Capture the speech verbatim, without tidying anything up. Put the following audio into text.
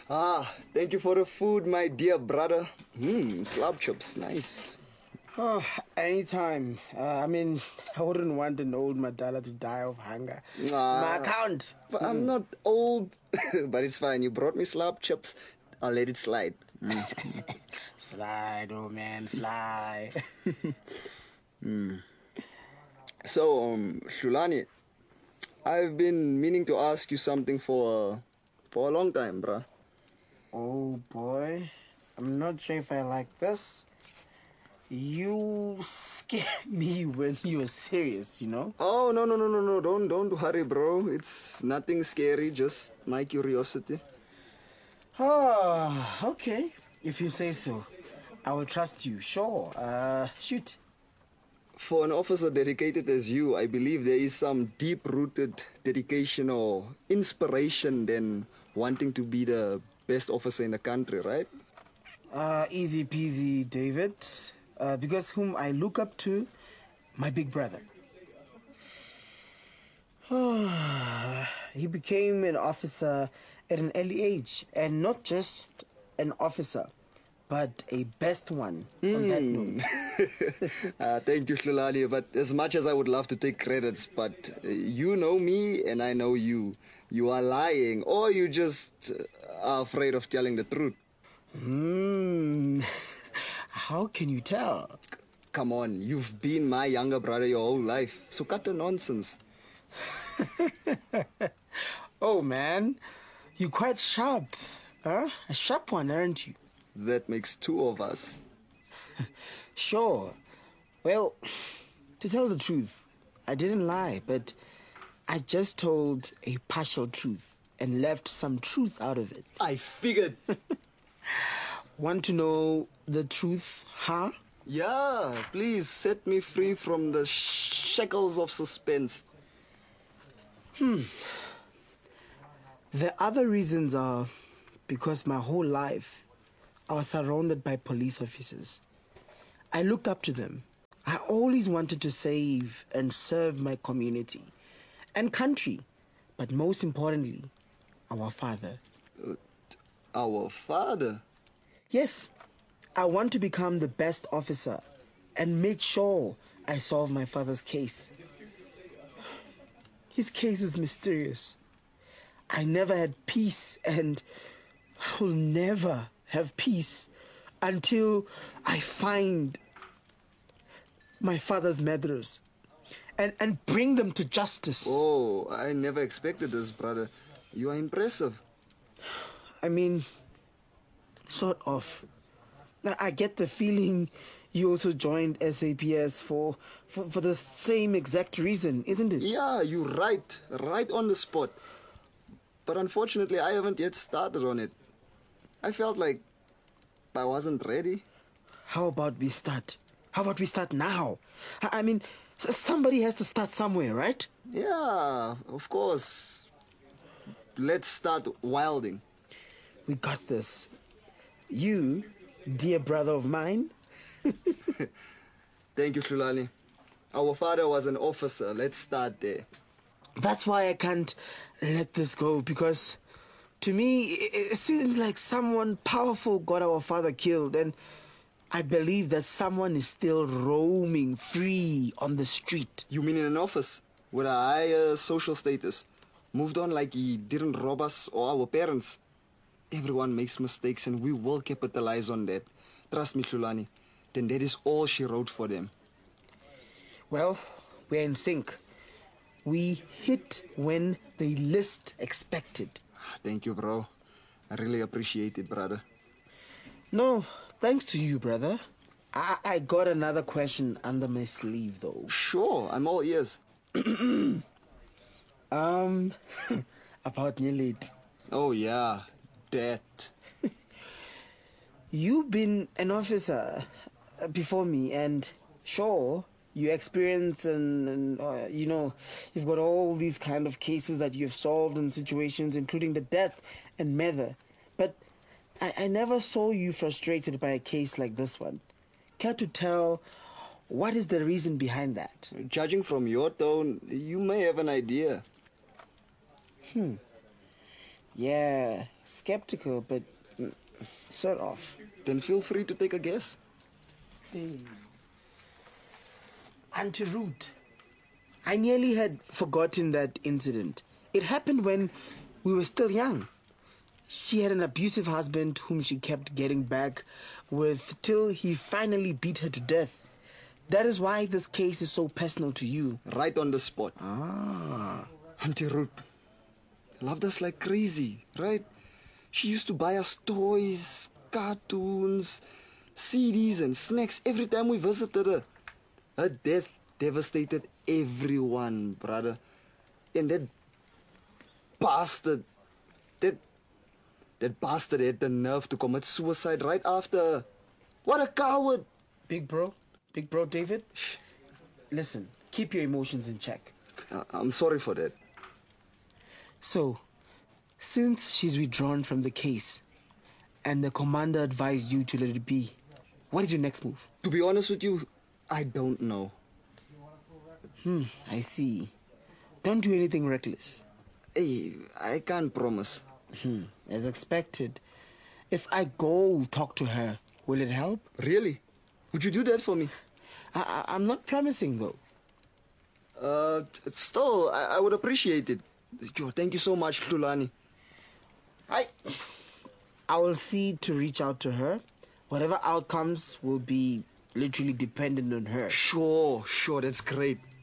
Ah, thank you for the food, my dear brother. Mmm, slab chops, nice. Oh, anytime. Uh, I mean, I wouldn't want an old Madala to die of hunger. Ah, My account. But I'm not old, but it's fine. You brought me slab chops. I'll let it slide. Mm. Slide, oh man, slide. mm. So, um, Shulani, I've been meaning to ask you something for, uh, for a long time, bruh. Oh boy, I'm not sure if I like this. You scare me when you're serious, you know? Oh, no, no, no, no, no. Don't, don't worry, bro. It's nothing scary, just my curiosity. Ah, okay. If you say so. I will trust you, sure. Uh, shoot. For an officer dedicated as you, I believe there is some deep-rooted dedication or inspiration than wanting to be the best officer in the country, right? Uh, easy peasy, David. Uh, because whom I look up to, my big brother. He became an officer at an early age, and not just an officer, but a best one mm. on that note. uh, thank you, Hlulani, but as much as I would love to take credits, but uh, you know me and I know you. You are lying, or you just uh, are afraid of telling the truth. Hmm. How can you tell? C- come on, you've been my younger brother your whole life, so cut the nonsense. Oh, man, you're quite sharp. Huh? A sharp one, aren't you? That makes two of us. Sure. Well, to tell the truth, I didn't lie, but I just told a partial truth and left some truth out of it. I figured. Want to know the truth, huh? Yeah, please set me free from the shackles of suspense. Hmm. The other reasons are because my whole life I was surrounded by police officers. I looked up to them. I always wanted to save and serve my community and country, but most importantly, our father. Uh, our father? Yes, I want to become the best officer and make sure I solve my father's case. His case is mysterious. I never had peace, and I will never have peace until I find my father's murderers and, and bring them to justice. Oh, I never expected this, brother. You are impressive. I mean, sort of. Now, I get the feeling you also joined S A P S for, for, for the same exact reason, isn't it? Yeah, you're right. Right on the spot. But unfortunately, I haven't yet started on it. I felt like I wasn't ready. How about we start? How about we start now? I mean, somebody has to start somewhere, right? Yeah, of course. Let's start wilding. We got this. You, dear brother of mine. Thank you, Hlulani. Our father was an officer. Let's start there. That's why I can't let this go, because to me, it seems like someone powerful got our father killed, and I believe that someone is still roaming free on the street. You mean in an office with a higher social status? Moved on like he didn't rob us or our parents? Everyone makes mistakes and we will capitalize on that. Trust me, Hlulani. Then that is all she wrote for them. Well, we're in sync. We hit when they least expected. Thank you, bro. I really appreciate it, brother. No, thanks to you, brother. I, I got another question under my sleeve, though. Sure, I'm all ears. um, about Nyelit. Oh, yeah, that. You've been an officer before me, and sure, you experience and, and uh, you know, you've got all these kind of cases that you've solved in situations, including the death and murder. But I, I never saw you frustrated by a case like this one. Care to tell what is the reason behind that? Judging from your tone, you may have an idea. Hmm. Yeah, skeptical, but mm, sort of. Then feel free to take a guess. Hey. Auntie Ruth, I nearly had forgotten that incident. It happened when we were still young. She had an abusive husband whom she kept getting back with till he finally beat her to death. That is why this case is so personal to you. Right on the spot. Ah. Auntie Ruth loved us like crazy, right? She used to buy us toys, cartoons, C Ds and snacks every time we visited her. Her death devastated everyone, brother. And that bastard, that, that bastard had the nerve to commit suicide right after her. What a coward! Big bro, big bro David, listen, keep your emotions in check. I- I'm sorry for that. So, since she's withdrawn from the case and the commander advised you to let it be, what is your next move? To be honest with you, I don't know. Hmm, I see. Don't do anything reckless. Hey, I can't promise. Hmm, as expected. If I go talk to her, will it help? Really? Would you do that for me? I, I, I'm not promising though. Uh, t- still, I, I would appreciate it. Yo, thank you so much, Hlulani. I, I will see to reach out to her. Whatever outcomes will be literally dependent on her. Sure, sure, that's great.